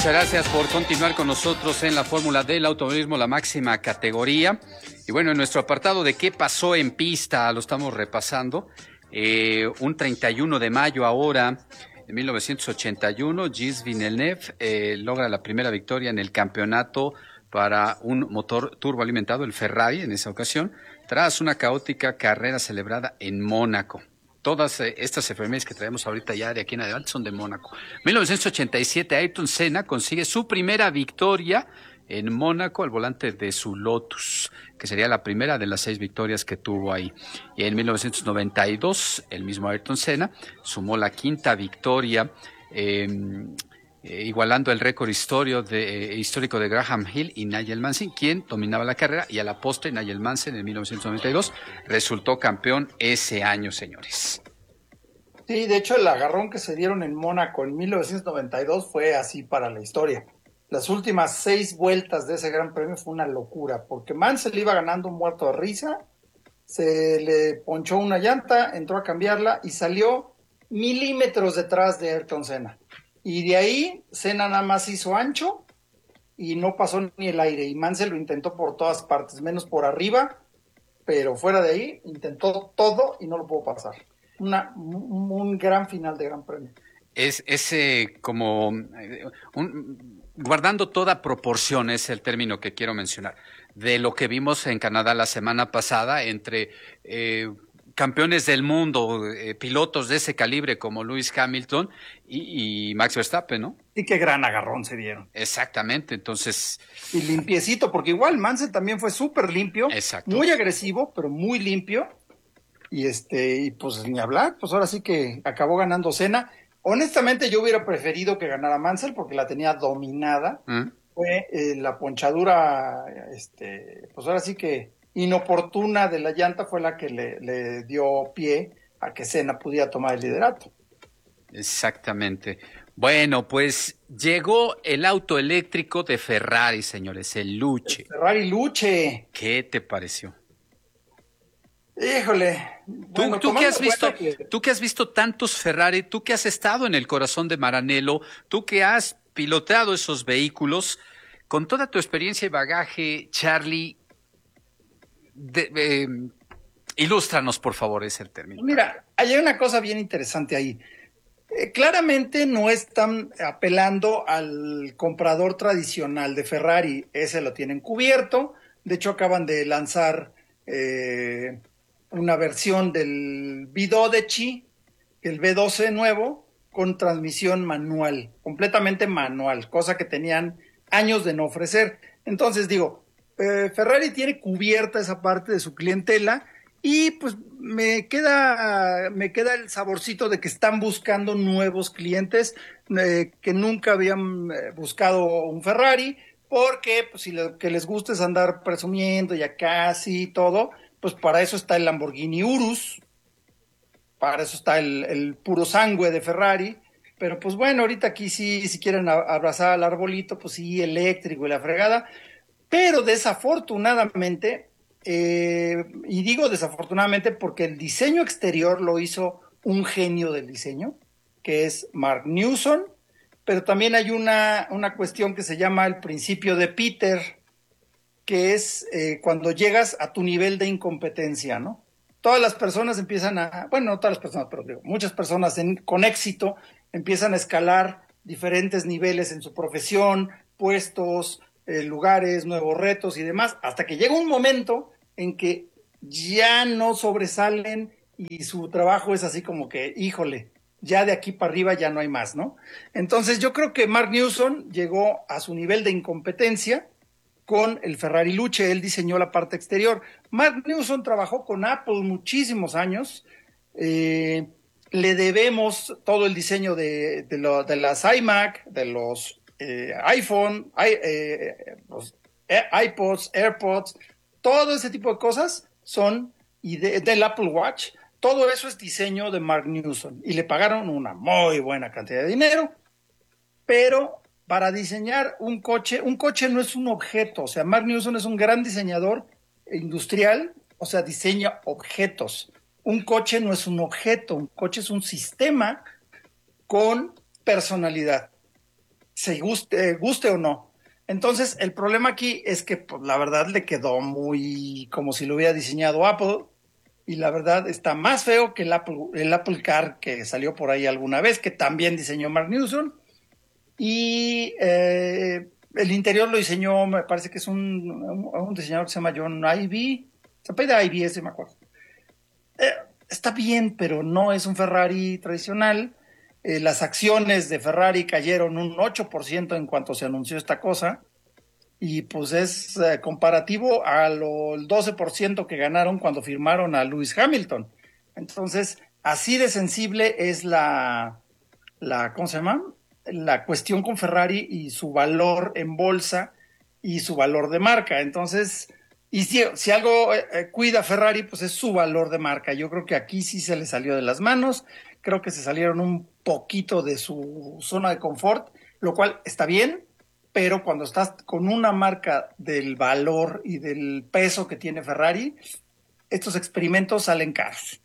Muchas gracias por continuar con nosotros en la Fórmula del Automovilismo, la máxima categoría. Y bueno, en nuestro apartado de qué pasó en pista, lo estamos repasando. Un 31 de mayo ahora, en 1981, Gilles Villeneuve logra la primera victoria en el campeonato para un motor turboalimentado, el Ferrari, en esa ocasión, tras una caótica carrera celebrada en Mónaco. Todas estas efemérides que traemos ahorita ya de aquí en adelante son de Mónaco. 1987, Ayrton Senna consigue su primera victoria en Mónaco al volante de su Lotus, que sería la primera de las 6 victorias que tuvo ahí. Y en 1992, el mismo Ayrton Senna sumó la 5ª victoria, igualando el récord histórico de Graham Hill y Nigel Mansell, quien dominaba la carrera, y a la postre Nigel Mansell en 1992 resultó campeón ese año, señores. Sí, de hecho el agarrón que se dieron en Mónaco en 1992 fue así para la historia. Las últimas 6 vueltas de ese gran premio fue una locura, porque Mansell iba ganando muerto de risa, se le ponchó una llanta, entró a cambiarla y salió milímetros detrás de Ayrton Senna. Y de ahí Senna nada más hizo ancho y no pasó ni el aire. Y Mansell lo intentó por todas partes, menos por arriba, pero fuera de ahí intentó todo y no lo pudo pasar. Un gran final de Gran Premio. Es como guardando toda proporción, es el término que quiero mencionar, de lo que vimos en Canadá la semana pasada entre campeones del mundo, pilotos de ese calibre como Lewis Hamilton y Max Verstappen, ¿no? Y qué gran agarrón se dieron. Exactamente, entonces... Y limpiecito, porque igual Mansell también fue súper limpio. Exacto. Muy agresivo, pero muy limpio. Y pues ni hablar, pues ahora sí que acabó ganando Senna. Honestamente yo hubiera preferido que ganara Mansell porque la tenía dominada. Fue la ponchadura, pues ahora sí que inoportuna de la llanta fue la que le dio pie a que Senna pudiera tomar el liderato. Exactamente. Bueno, pues llegó el auto eléctrico de Ferrari, señores, el Luce. El Ferrari Luce. ¿Qué te pareció? Híjole. Bueno, ¿Tú que has visto tantos Ferrari, tú que has estado en el corazón de Maranello, tú que has pilotado esos vehículos, con toda tu experiencia y bagaje, Charlie, ilústranos, por favor, ese término. Mira, hay una cosa bien interesante ahí. Claramente no están apelando al comprador tradicional de Ferrari, ese lo tienen cubierto. De hecho, acaban de lanzar una versión del V12, el V12 nuevo, con transmisión manual, completamente manual, cosa que tenían años de no ofrecer. Entonces digo, Ferrari tiene cubierta esa parte de su clientela y pues me queda el saborcito de que están buscando nuevos clientes que nunca habían buscado un Ferrari, porque pues, si lo que les gusta es andar presumiendo y acá así todo, pues para eso está el Lamborghini Urus, para eso está el puro sangue de Ferrari. Pero pues bueno, ahorita aquí sí, si quieren abrazar al arbolito, pues sí, eléctrico y la fregada. Pero desafortunadamente, y digo desafortunadamente porque el diseño exterior lo hizo un genio del diseño, que es Mark Newson, pero también hay una cuestión que se llama el principio de Peter, que es cuando llegas a tu nivel de incompetencia, ¿no? Todas las personas empiezan no todas las personas, pero digo, muchas personas con éxito empiezan a escalar diferentes niveles en su profesión, puestos, lugares, nuevos retos y demás, hasta que llega un momento en que ya no sobresalen y su trabajo es así como que, híjole, ya de aquí para arriba ya no hay más, ¿no? Entonces yo creo que Mark Newson llegó a su nivel de incompetencia con el Ferrari Luce. Él diseñó la parte exterior. Mark Newson trabajó con Apple muchísimos años, le debemos todo el diseño de las iMac, de los iPhone, los iPods, AirPods, todo ese tipo de cosas son, y del Apple Watch, todo eso es diseño de Mark Newson, y le pagaron una muy buena cantidad de dinero, pero para diseñar un coche no es un objeto. O sea, Mark Newson es un gran diseñador industrial, o sea, diseña objetos. Un coche no es un objeto, un coche es un sistema con personalidad. guste o no. Entonces, el problema aquí es que, pues, la verdad le quedó muy como si lo hubiera diseñado Apple, y la verdad está más feo que el Apple Car que salió por ahí alguna vez, que también diseñó Mark Newson. Y el interior lo diseñó, me parece que es un diseñador que se llama John Ivy. Se apellida Ivy, ese me acuerdo. Eh, Está bien, pero no es un Ferrari tradicional. Las acciones de Ferrari cayeron un 8% en cuanto se anunció esta cosa. Y pues es comparativo el 12% que ganaron cuando firmaron a Lewis Hamilton. Entonces, así de sensible es ¿cómo se llama? La cuestión con Ferrari y su valor en bolsa y su valor de marca. Entonces, y si algo cuida Ferrari, pues es su valor de marca. Yo creo que aquí sí se le salió de las manos. Creo que se salieron un poquito de su zona de confort, lo cual está bien, pero cuando estás con una marca del valor y del peso que tiene Ferrari, estos experimentos salen caros.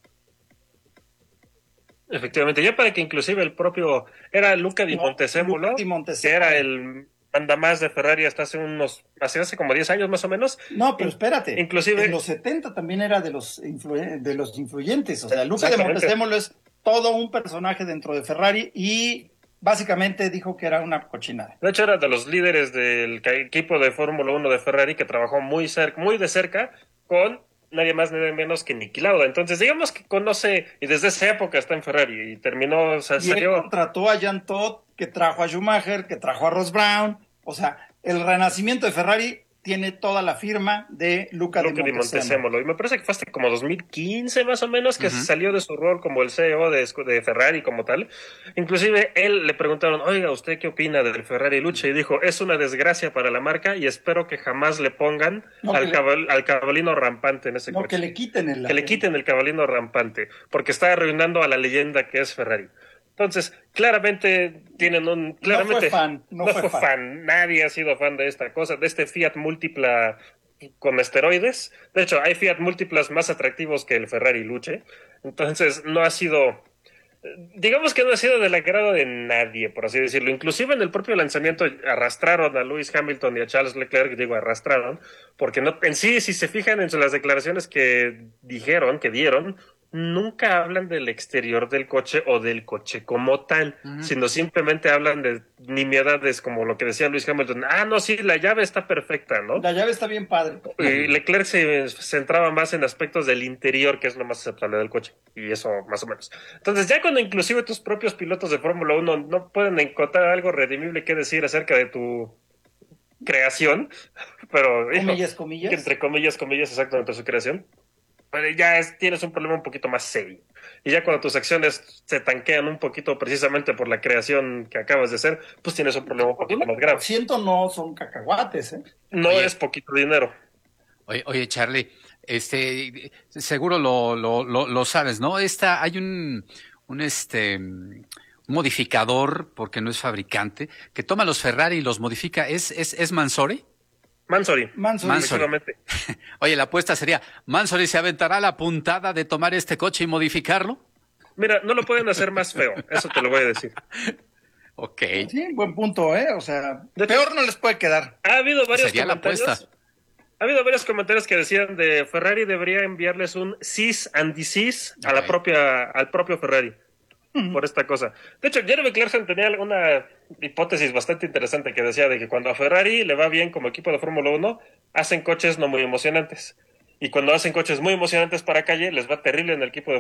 Efectivamente, ya para que inclusive el propio, era Luca Di Luca Montezemolo, Di que era Montezemolo. el mandamás de Ferrari hasta hace como 10 años más o menos. No, pero espérate, Inclusive, en los 70 también era de los influyentes, o sea, Luca de exactamente. Montezemolo es todo un personaje dentro de Ferrari y básicamente dijo que era una cochinada. De hecho, era de los líderes del equipo de Fórmula 1 de Ferrari que trabajó muy de cerca con nadie más, nadie menos que Niki Lauda. Entonces, digamos que conoce, y desde esa época está en Ferrari y terminó, o sea, Y él salió. contrató a Jean Todt, que trajo a Schumacher, que trajo a Ross Brown, o sea, el renacimiento de Ferrari tiene toda la firma de Luca de Luca Di Montezemolo. Montezemolo. Y me parece que fue hasta como 2015 más o menos que Ujú. salió de su rol como el CEO de Ferrari como tal. Inclusive él le preguntaron, oiga, ¿usted qué opina del Ferrari Lucha? Y dijo, es una desgracia para la marca y espero que jamás le pongan No, al cabalino rampante en ese no, que coche. le quiten Que le quiten el cabalino rampante, porque está arruinando a la leyenda que es Ferrari. Entonces, claramente tienen un... No fue Claramente fan, no fue fan. Nadie ha sido fan de esta cosa, de este Fiat Múltipla con esteroides. De hecho, hay Fiat Múltiplas más atractivos que el Ferrari Luche. Entonces, no ha sido... Digamos que no ha sido del agrado de nadie, por así decirlo. Inclusive en el propio lanzamiento arrastraron a Lewis Hamilton y a Charles Leclerc, digo arrastraron, porque no, en sí, si se fijan en las declaraciones que dijeron, que dieron, nunca hablan del exterior del coche o del coche como tal, Ujú. sino simplemente hablan de nimiedades como lo que decía Lewis Hamilton. Ah, no, sí, la llave está perfecta, ¿no? La llave está bien padre. Y Leclerc se centraba más en aspectos del interior, que es lo más aceptable del coche, y eso más o menos. Entonces, ya cuando inclusive tus propios pilotos de Fórmula 1 no pueden encontrar algo redimible que decir acerca de tu creación, pero Comillas, comillas. entre comillas, comillas, exactamente su creación, pero ya tienes un problema un poquito más serio. Y ya cuando tus acciones se tanquean un poquito precisamente por la creación que acabas de hacer, pues tienes un problema un poquito más grave. 1% no son cacahuates, ¿eh? No Oye. es poquito dinero. Oye, Charlie, seguro lo sabes, ¿no? Hay un modificador, porque no es fabricante, que toma los Ferrari y los modifica. ¿Es Mansory? Mansory. Mansory. Efectivamente. Oye, la apuesta sería, ¿Mansory se aventará la puntada de tomar este coche y modificarlo? Mira, no lo pueden hacer más feo, eso te lo voy a decir. Ok. Sí, buen punto, ¿eh? O sea, De hecho, peor no les puede quedar. Ha habido varios Sería la comentarios. apuesta. Ha habido varios comentarios que decían de Ferrari debería enviarles un cease and desist a Ok. al propio Ferrari por esta cosa. De hecho, Jeremy Clarkson tenía alguna hipótesis bastante interesante que decía de que cuando a Ferrari le va bien como equipo de Fórmula 1, hacen coches no muy emocionantes. Y cuando hacen coches muy emocionantes para calle, les va terrible en el equipo de